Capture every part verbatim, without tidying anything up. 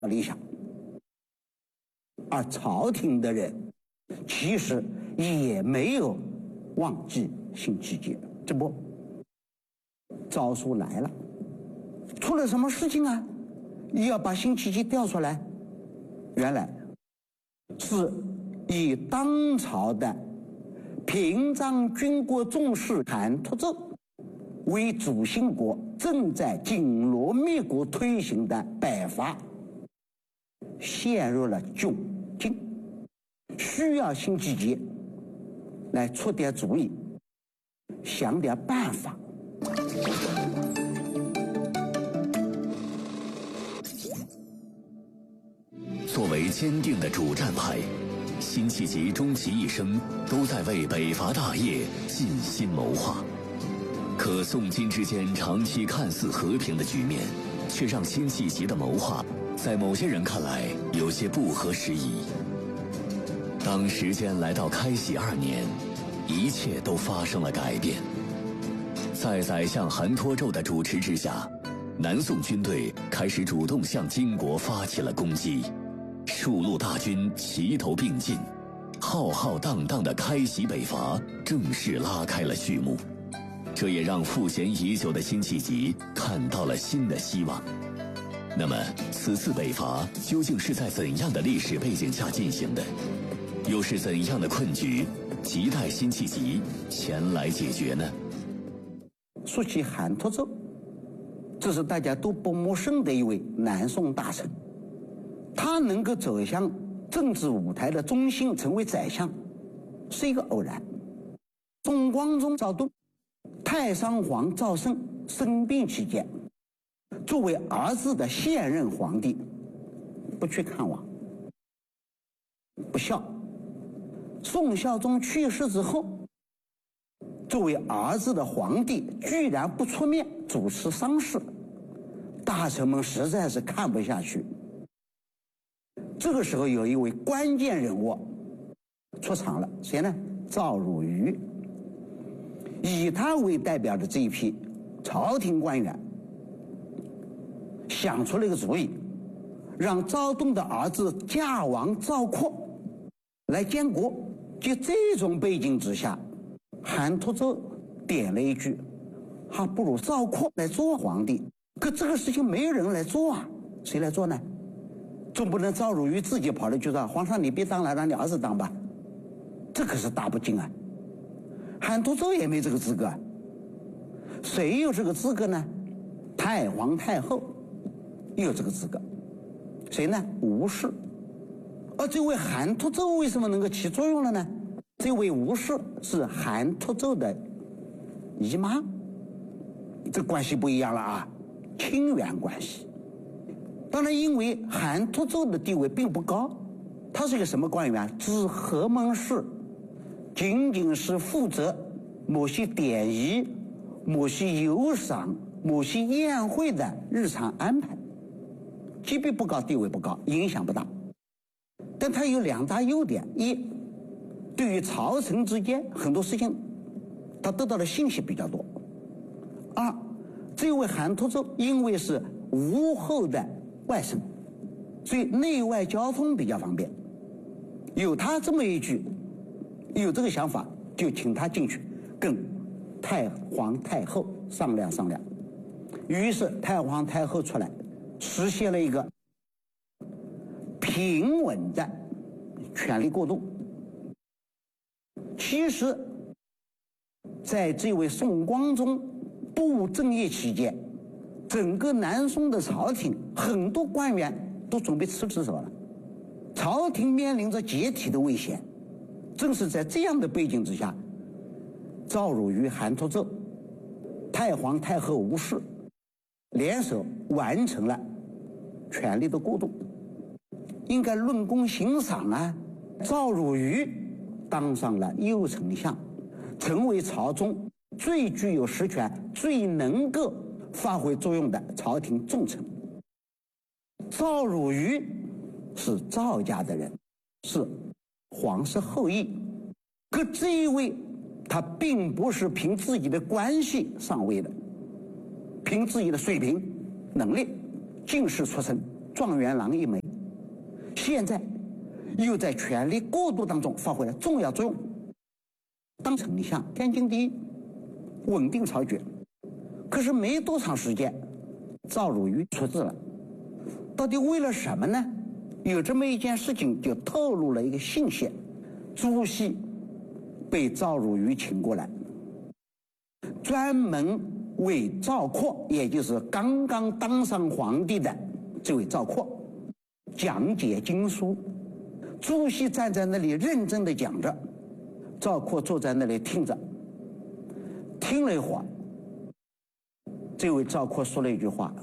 理想。而朝廷的人其实也没有忘记辛弃疾，这不诏书来了，出了什么事情啊？要把辛弃疾调出来，原来是以当朝的平章军国宗室韩托胄为主心国，正在紧锣密鼓推行的北伐陷入了窘境，需要辛弃疾来出点主意，想点办法。 作为坚定的主战派，辛弃疾终其一生都在为北伐大业尽心谋划。可宋金之间长期看似和平的局面，却让辛弃疾的谋划在某些人看来有些不合时宜。当时间来到开禧二年，一切都发生了改变。在宰相韩托胄的主持之下，南宋军队开始主动向金国发起了攻击，数路大军齐头并进，浩浩荡荡的开禧北伐正式拉开了序幕。这也让赋闲已久的辛弃疾看到了新的希望。那么此次北伐究竟是在怎样的历史背景下进行的？又是怎样的困局亟待辛弃疾前来解决呢？ 说起韩托胄，这是大家都不陌生的一位南宋大臣，他能够走向政治舞台的中心，成为宰相，是一个偶然。宋光宗赵盾、太上皇赵胜生病期间，作为儿子的现任皇帝不去看望，不孝。宋孝宗去世之后，作为儿子的皇帝居然不出面主持丧事，大臣们实在是看不下去。这个时候有一位关键人物出场了，谁呢？赵汝愚。以他为代表的这一批朝廷官员想出了一个主意，让赵盾的儿子驾王赵括来监国。就这种背景之下，韩托胄点了一句，还不如赵括来做皇帝。可这个事情没有人来做啊，谁来做呢？总不能赵汝愚自己跑了去说，皇上你别当了，让你儿子当吧，这可是大不敬啊。韩托胄也没这个资格，谁有这个资格呢？太皇太后有这个资格，谁呢？吴氏。而这位韩托胄为什么能够起作用了呢？这位吴氏是韩托胄的姨妈，这关系不一样了啊，亲缘关系。当然因为韩托胄的地位并不高，他是一个什么官员？知河门氏，仅仅是负责某些典仪、某些游赏、某些宴会的日常安排，级别不高，地位不高，影响不大。但他有两大优点：一，对于朝臣之间很多事情他得到的信息比较多；二，这位韩托胄因为是吴后的外甥，所以内外交通比较方便。有他这么一句，有这个想法，就请他进去跟太皇太后商量商量。于是太皇太后出来，实现了一个平稳的权力过渡。其实在这位宋光宗不务正业期间，整个南宋的朝廷很多官员都准备辞职走了，朝廷面临着解体的危险。正是在这样的背景之下，赵汝愚、韩托胄、太皇太后吴氏联手完成了权力的过渡。应该论功行赏啊！赵汝愚当上了右丞相，成为朝中最具有实权、最能够发挥作用的朝廷重臣。赵汝愚是赵家的人，是皇室后裔，可这一位他并不是凭自己的关系上位的，凭自己的水平、能力、进士出身， 状元郎一枚，现在又在权力过渡当中发挥了重要作用。当丞相，天经地义，稳定朝局。可是没多长时间，赵汝愚出事了。到底为了什么呢？有这么一件事情就透露了一个信息：朱熹被赵汝愚请过来，专门为赵括，也就是刚刚当上皇帝的这位赵括讲解经书。朱熹站在那里认真地讲着，赵括坐在那里听着。听了一会儿，这位赵括说了一句话：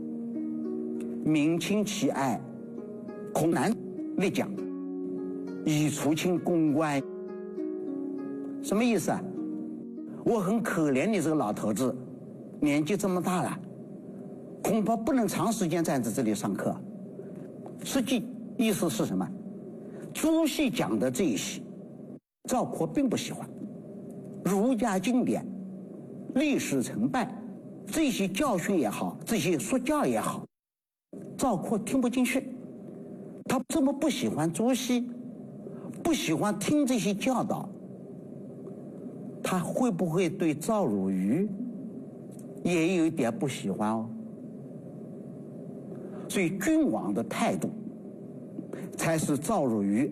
明清其爱，恐难立讲，以除清公关。什么意思啊？我很可怜你这个老头子，年纪这么大了，恐怕不能长时间站在这里上课。实际意思是什么？朱熹讲的这一些，赵括并不喜欢。儒家经典、历史成败，这些教训也好，这些说教也好，赵括听不进去。他这么不喜欢朱熹，不喜欢听这些教导，他会不会对赵汝愚也有一点不喜欢哦？所以君王的态度才是赵汝愚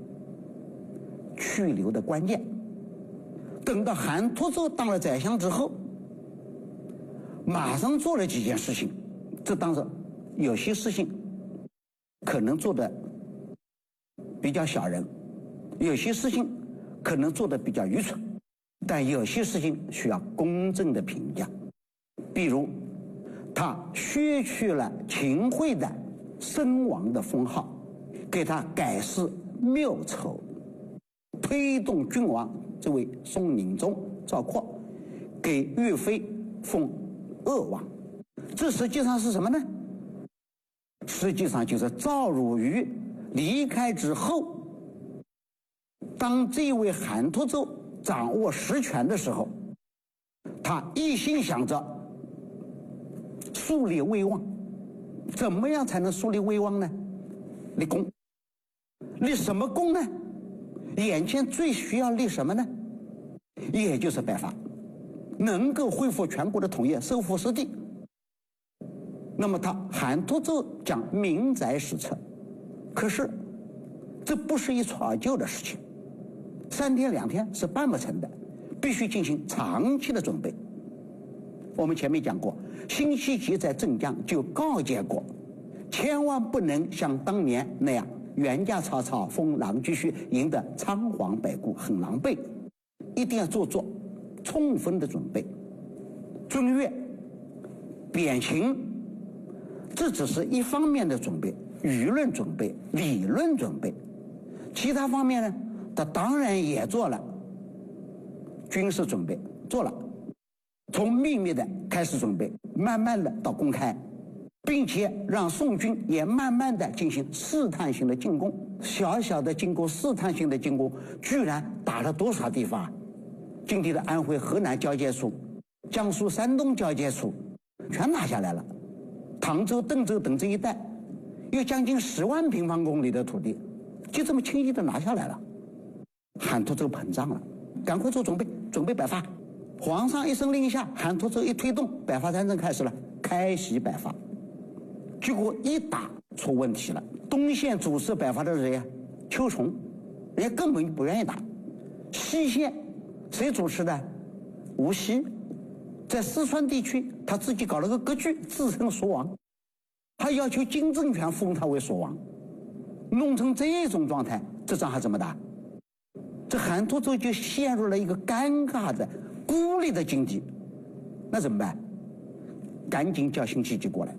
去留的关键。等到韩托胄当了宰相之后，马上做了几件事情。这当然有些事情可能做的比较小人，有些事情可能做的比较愚蠢，但有些事情需要公正的评价。比如他削去了秦桧的身王的封号，给他改谥缪丑，推动郡王这位宋宁宗赵括给岳飞封鄂王。这实际上是什么呢？实际上就是赵汝愚离开之后，当这位韩托胄掌握实权的时候，他一心想着树立威望。怎么样才能树立威望呢？立功。立什么功呢？眼前最需要立什么呢？也就是北伐，能够恢复全国的统一，收复失地。那么他韩托胄讲民宰史册，可是这不是一蹴而就的事情，三天两天是办不成的，必须进行长期的准备。我们前面讲过，辛弃疾在镇江就告诫过，千万不能像当年那样冤家草草，封狼居胥，赢得仓皇百顾，很狼狈。一定要做做充分的准备。尊岳、贬秦，这只是一方面的准备，舆论准备、理论准备。其他方面呢，他当然也做了军事准备，做了。从秘密的开始准备，慢慢的到公开，并且让宋军也慢慢的进行试探性的进攻。小小的进攻，试探性的进攻，居然打了多少地方啊？今天的安徽、河南交界处、江苏、山东交界处全拿下来了。唐州、邓州等这一带，有将近十万平方公里的土地，就这么轻易的拿下来了。韩托胄膨胀了，赶快做准备，准备北伐。皇上一声令下，韩托胄一推动，北伐战争开始了，开禧北伐。结果一打出问题了。东线主持北伐的人呀，邱崇，人家根本不愿意打。西线谁主持的？吴锡，在四川地区，他自己搞了个割据，自称蜀王，还要求金正权封他为蜀王，弄成这种状态，这仗还怎么打？这韩托胄就陷入了一个尴尬的、孤立的境地。那怎么办？赶紧叫辛弃疾过来。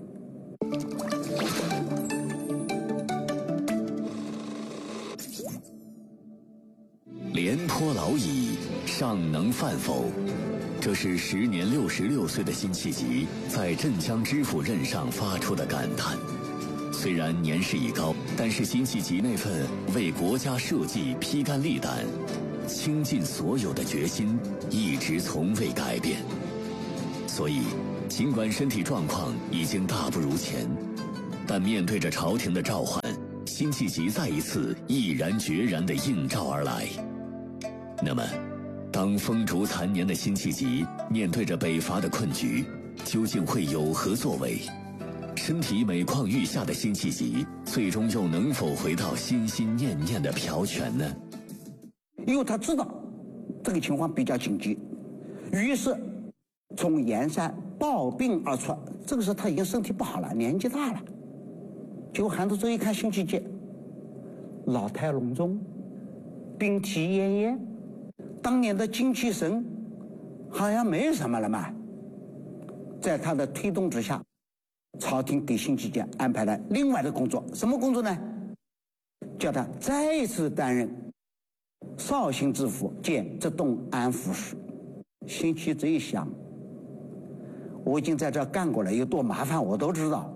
廉颇老矣，尚能饭否？这是时年六十六岁的辛弃疾在镇江知府任上发出的感叹。虽然年事已高，但是辛弃疾那份为国家社稷披肝沥胆、倾尽所有的决心一直从未改变。所以尽管身体状况已经大不如前， 但面对着朝廷的召唤，辛弃疾再一次毅然决然地应召而来。那么，当风烛残年的辛弃疾面对着北伐的困局，究竟会有何作为？身体每况愈下的辛弃疾，最终又能否回到心心念念的朴泉呢？ 因为他知道这个情况比较紧急，于是从盐山抱病而出。这个时候他已经身体不好了，年纪大了。结果韩侂胄一看辛弃疾，老态龙钟，病体奄奄，当年的精气神好像没什么了嘛。在他的推动之下，朝廷给辛弃疾安排了另外的工作，什么工作呢？叫他再次担任绍兴知府兼浙东安抚使。辛弃疾一想，我已经在这干过了，有多麻烦我都知道。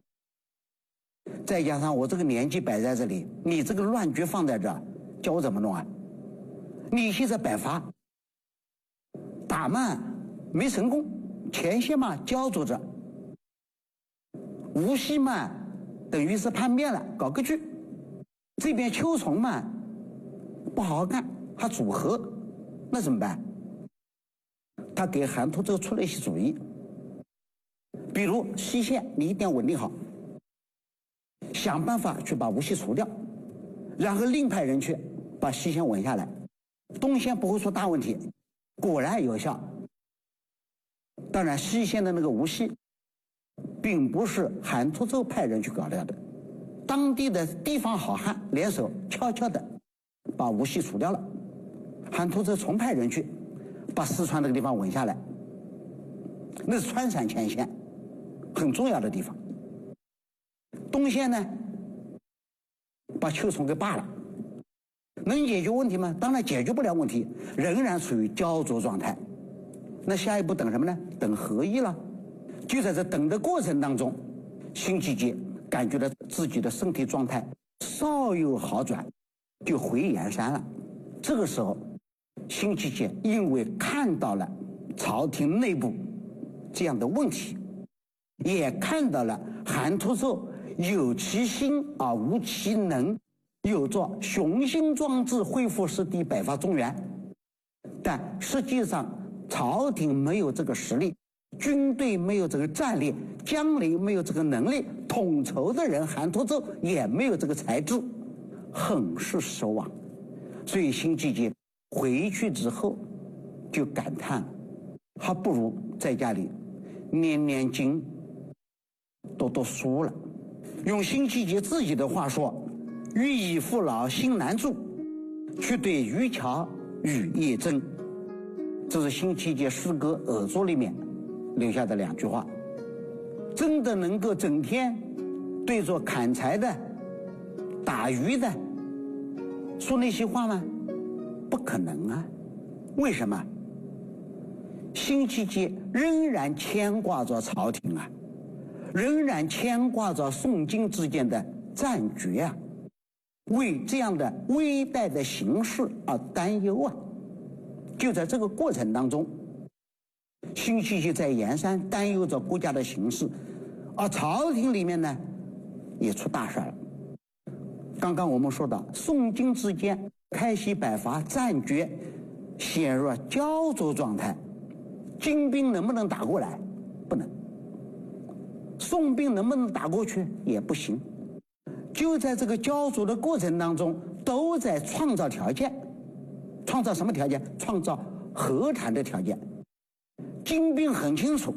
再加上我这个年纪摆在这里，你这个乱局放在这儿，叫我怎么弄啊？你现在北伐打嘛没成功，前线嘛焦灼着，无锡嘛等于是叛变了，搞个剧，这边秋虫嘛不好好干，还组合，那怎么办？他给韩侂胄出了一些主意，比如西线你一定要稳定好，想办法去把无锡除掉，然后另派人去把西线稳下来，东线不会出大问题。果然有效。当然西线的那个无锡并不是韩侂胄派人去搞掉的，当地的地方好汉联手悄悄的把无锡除掉了，韩侂胄重派人去把四川这个地方稳下来，那是川陕前线很重要的地方。东线呢把秋虫给罢了，能解决问题吗？当然解决不了问题，仍然处于焦灼状态。那下一步等什么呢？等和议了。就在这等的过程当中，辛弃疾感觉到自己的身体状态稍有好转，就回盐山了。这个时候辛弃疾因为看到了朝廷内部这样的问题，也看到了韩侂胄有其心而无其能，有着雄心壮志恢复失地北伐中原，但实际上朝廷没有这个实力，军队没有这个战力，将领没有这个能力，统筹的人韩侂胄也没有这个才智，很是失望。所以辛弃疾回去之后就感叹，还不如在家里念念经，读读书了。用辛弃疾自己的话说，欲已父老心难住，却对渔樵语亦真。这是辛弃疾诗歌耳作里面留下的两句话。真的能够整天对着砍柴的打鱼的说那些话吗？不可能啊。为什么？辛弃疾仍然牵挂着朝廷啊，仍然牵挂着宋金之间的战局啊，为这样的危殆的形势而担忧啊。就在这个过程当中，辛弃疾在盐山担忧着国家的形势，而朝廷里面呢也出大事了。刚刚我们说到宋金之间开西北伐战局陷入焦灼状态，金兵能不能打过来？不能。宋兵能不能打过去？也不行。就在这个焦灼的过程当中，都在创造条件。创造什么条件？创造和谈的条件。金兵很清楚，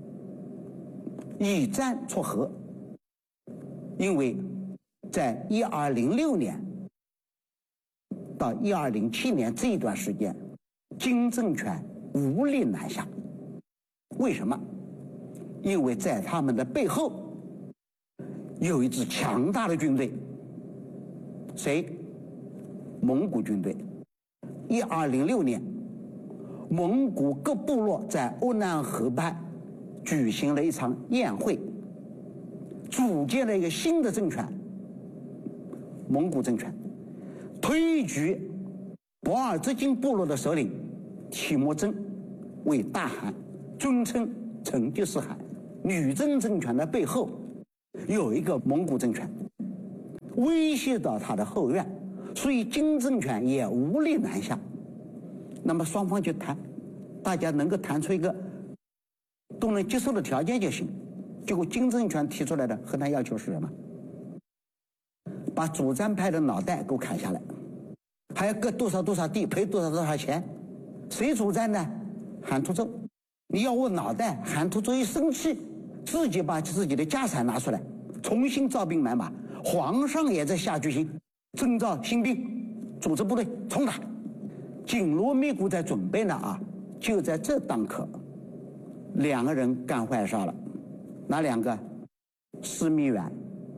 以战促和。因为在一二零六年到一二零七年这一段时间，金政权无力南下。为什么？因为在他们的背后有一支强大的军队。谁？蒙古军队。一二零六年，蒙古各部落在欧南河畔举行了一场宴会，组建了一个新的政权——蒙古政权，推举博尔兹金部落的首领提莫真为大汗，尊称成吉思汗。女真政权的背后有一个蒙古政权威胁到他的后院，所以金政权也无力南下。那么双方就谈，大家能够谈出一个都能接受的条件就行。结果金政权提出来的和他要求是什么？把主战派的脑袋给我砍下来，还要割多少多少地，赔多少多少钱。谁主战呢？韩突周。你要我脑袋，韩突周一生气，自己把自己的家产拿出来，重新招兵买马。皇上也在下决心征召新兵，组织部队冲打。紧锣密鼓在准备呢啊！就在这当刻，两个人干坏事了。哪两个？司密远、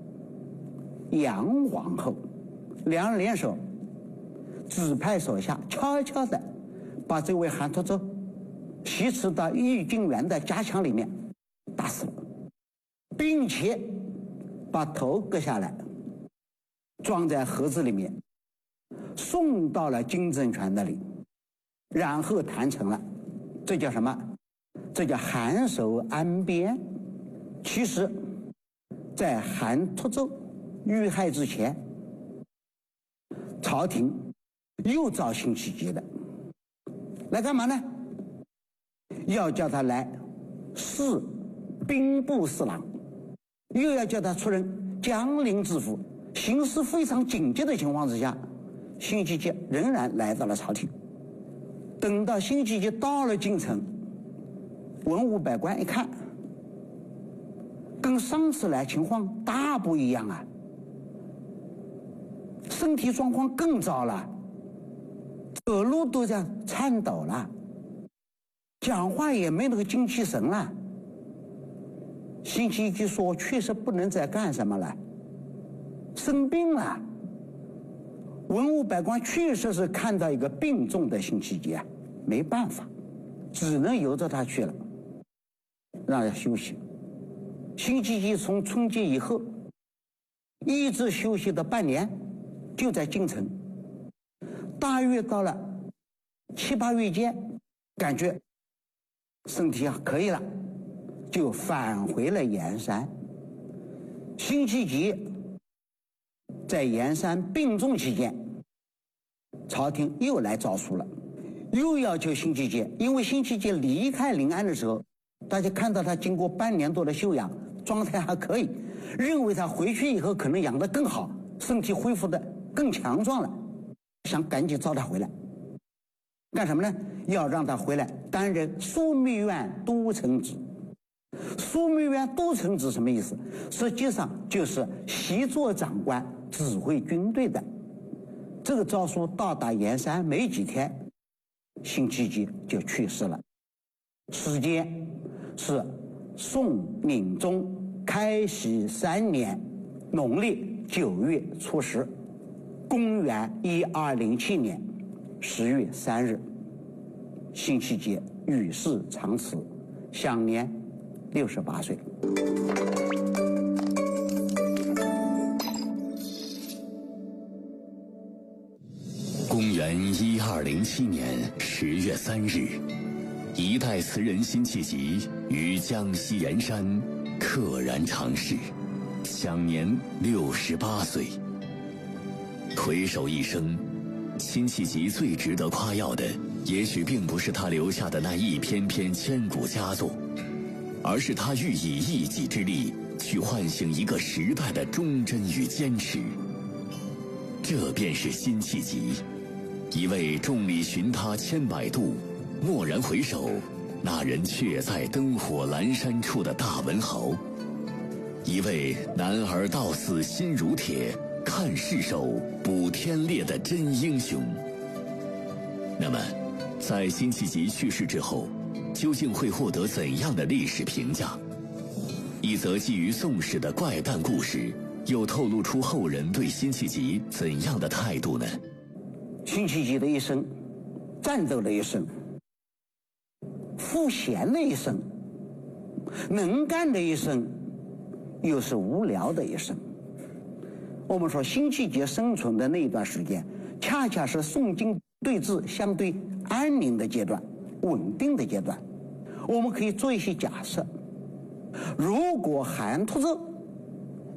杨皇后，两人联手，指派手下悄悄地把这位韩突周挟持到御金园的家墙里面打死了，并且把头割下来，装在盒子里面，送到了金政权那里，然后谈成了。这叫什么？这叫韩守安边。其实在韩突周遇害之前，朝廷又找辛弃疾的，来干嘛呢？要叫他来侍兵部侍郎，又要叫他出任江陵知府。形势非常紧急的情况之下，辛弃疾仍然来到了朝廷。等到辛弃疾到了京城，文武百官一看，跟上次来情况大不一样啊，身体状况更糟了，走路都在颤抖了，讲话也没那个精气神了。辛弃疾说：“确实不能再干什么了，生病了。”文武百官确实是看到一个病重的辛弃疾啊，没办法，只能由着他去了，让他休息。辛弃疾从春节以后一直休息到半年，就在京城。大约到了七八月间，感觉身体可以了，就返回了盐山。辛弃疾在盐山病重期间，朝廷又来诏书了，又要求辛弃疾，因为辛弃疾离开临安的时候，大家看到他经过半年多的休养，状态还可以，认为他回去以后可能养得更好，身体恢复得更强壮了，想赶紧召他回来。干什么呢？要让他回来担任枢密院都承旨。枢密院都承旨什么意思？实际上就是协作长官，指挥军队的。这个诏书到达盐山没几天，辛弃疾就去世了。时间是宋宁宗开禧三年农历九月初十，公元一二零七年十月三日，辛弃疾与世长辞，享年六十八岁。 公元一二零七年十月三日，一代词人辛弃疾于江西盐山溘然长逝，享年六十八岁。回首一生，辛弃疾最值得夸耀的，也许并不是他留下的那一篇篇千古佳作，而是他欲以一己之力去唤醒一个时代的忠贞与坚持。这便是辛弃疾，一位众里寻他千百度，蓦然回首，那人却在灯火阑珊处的大文豪，一位男儿到死心如铁，看世手补天裂的真英雄。那么，在辛弃疾去世之后，究竟会获得怎样的历史评价？一则基于宋史的怪诞故事，又透露出后人对辛弃疾怎样的态度呢？ 辛弃疾的一生，战斗的一生，赋闲的一生，能干的一生，又是无聊的一生。我们说辛弃疾生存的那一段时间，恰恰是宋金对峙相对安宁的阶段，稳定的阶段。我们可以做一些假设，如果韩突周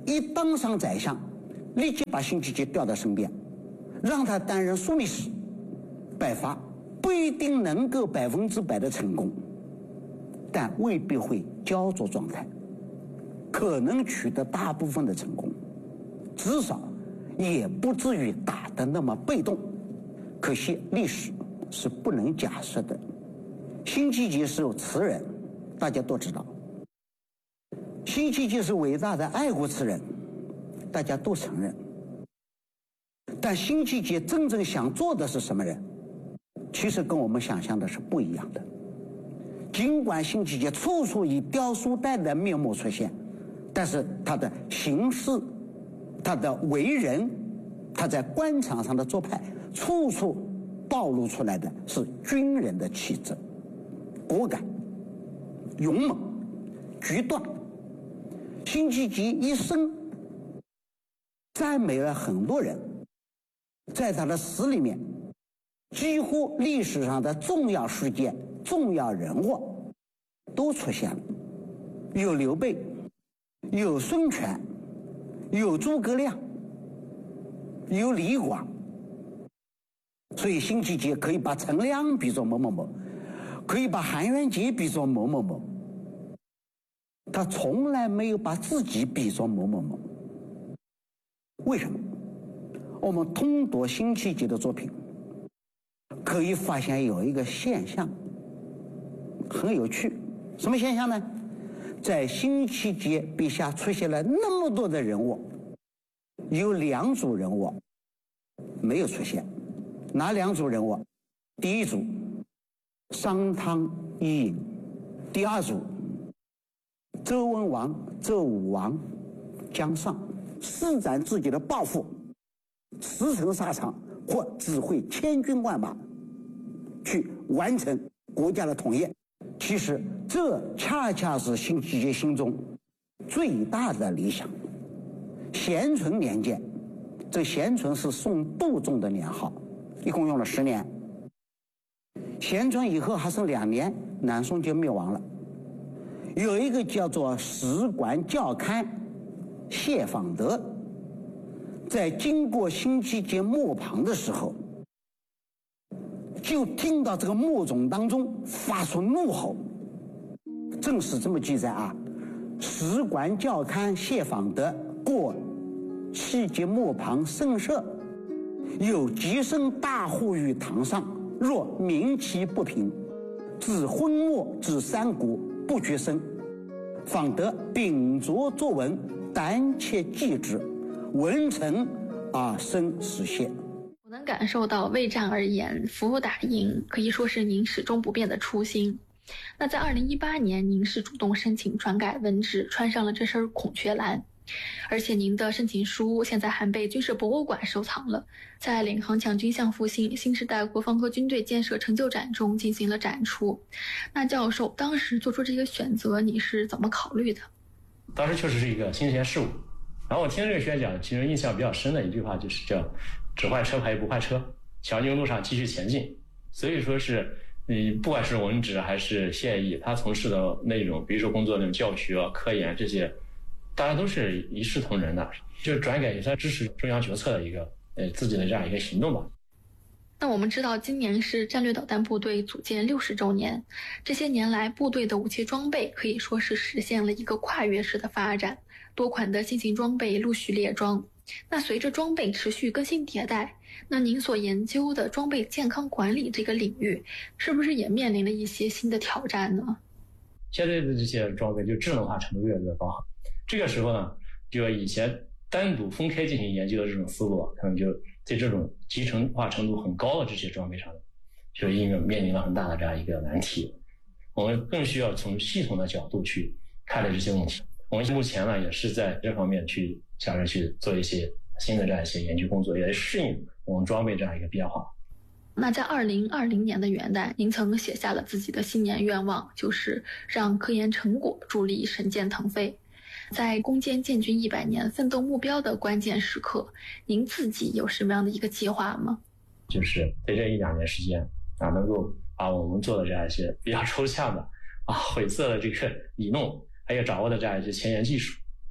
一当上宰相，立即把辛弃疾调到身边，让他担任枢密使，北伐不一定能够百分之百的成功，但未必会焦灼状态，可能取得大部分的成功，至少也不至于打得那么被动。可惜历史是不能假设的。辛弃疾是词人，大家都知道；辛弃疾是伟大的爱国词人，大家都承认。但辛弃疾真正想做的是什么人，其实跟我们想象的是不一样的。尽管辛弃疾处处以雕书呆的面目出现，但是他的行事、他的为人、他在官场上的做派，处处暴露出来的是军人的气质，果敢、勇猛、决断。辛弃疾一生赞美了很多人，在他的诗里面，几乎历史上的重要事件、重要人物都出现了，有刘备，有孙权，有诸葛亮，有李广。所以辛弃疾可以把陈亮比作某某某，可以把韩元杰比作某某某，他从来没有把自己比作某某某。为什么？我们通读辛弃疾的作品，可以发现有一个现象很有趣。什么现象呢？在辛弃疾笔下出现了那么多的人物，有两组人物没有出现。哪两组人物？第一组商汤伊尹，第二组周文王、周武王姜尚，施展自己的抱负，驰骋沙场或指挥千军万马去完成国家的统一。其实这恰恰是辛弃疾心中最大的理想。咸淳年间，这咸淳是宋度中的年号，一共用了十年。咸淳以后还剩两年，南宋就灭亡了。有一个叫做史馆校勘谢访德，在经过辛弃疾墓旁的时候，就听到这个墓冢当中发出怒吼。正是这么记载啊：史馆校勘谢访德过弃疾墓旁甚舍，有极声大呼于堂上，若鸣其不平，自昏没至山谷，不绝声。访德秉烛作文，胆怯记之，闻成而生始谢。 我能感受到为战而言，服打赢可以说是您始终不变的初心。那在二零一八年，您是主动申请转改文职，穿上了这身孔雀蓝，而且您的申请书现在还被军事博物馆收藏了，在领航强军项复兴新时代国防和军队建设成就展中进行了展出。那教授当时做出这个选择，你是怎么考虑的？ 当时确实是一个新鲜事物，然后我听这个学讲，其实印象比较深的一句话就是叫只坏车牌不坏车，强军路上继续前进。所以说是嗯，不管是文职还是现役，他从事的内容，比如说工作那种教学、科研这些，大家都是一视同仁的，就是转改也算支持中央决策的一个呃自己的这样一个行动吧。 那我们知道，今年是战略导弹部队组建六十周年，这些年来部队的武器装备可以说是实现了一个跨越式的发展，多款的新型装备陆续列装。那随着装备持续更新迭代，那您所研究的装备健康管理这个领域，是不是也面临了一些新的挑战呢？ 现在的这些装备就智能化程度越来越高，这个时候呢，就以前单独分开进行研究的这种思路，可能就在这种集成化程度很高的这些装备上，就应用面临了很大的这样一个难题。我们更需要从系统的角度去看待这些问题。我们目前呢，也是在这方面去想着去做一些新的这样一些研究工作，也适应我们装备这样一个变化。 那在二零二零年的元旦，您曾写下了自己的新年愿望，就是让科研成果助力神剑腾飞。在攻坚建军一百年奋斗目标的关键时刻，您自己有什么样的一个计划吗？ 就是在这一两年时间啊，能够把我们做的这样一些比较抽象的啊晦涩的这个理论，还有掌握的这样一些前沿技术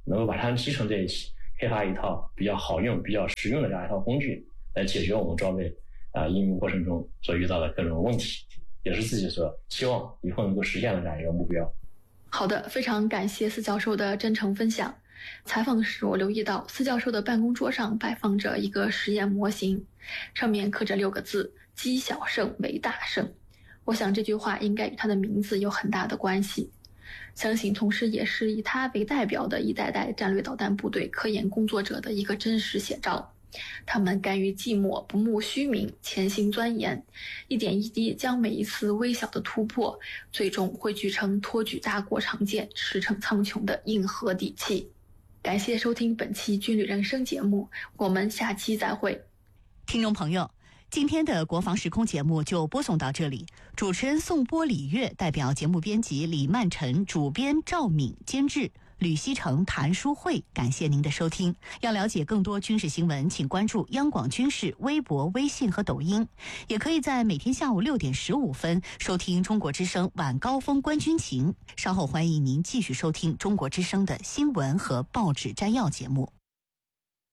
能够把它们集成在一起，开发一套比较好用、比较实用的这样一套工具，来解决我们装备啊应用过程中所遇到的各种问题，也是自己所期望以后能够实现的这样一个目标。 好的，非常感谢司教授的真诚分享。采访时我留意到司教授的办公桌上摆放着一个实验模型，上面刻着六个字：积小胜为大胜。我想这句话应该与他的名字有很大的关系，相信同时也是以他为代表的一代代战略导弹部队科研工作者的一个真实写照。他们甘于寂寞，不慕虚名，潜心钻研，一点一滴将每一次微小的突破最终汇聚成托举大国长剑，驰骋苍穹的硬核底气。感谢收听本期军旅人生节目，我们下期再会。 听众朋友，今天的国防时空节目就播送到这里，主持人宋波、李月代表节目编辑李曼晨，主编赵敏，监制吕希成、谭书慧，感谢您的收听。要了解更多军事新闻，请关注央广军事微博、微信和抖音，也可以在每天下午六点十五分收听中国之声晚高峰观军情。稍后欢迎您继续收听中国之声的新闻和报纸摘要节目。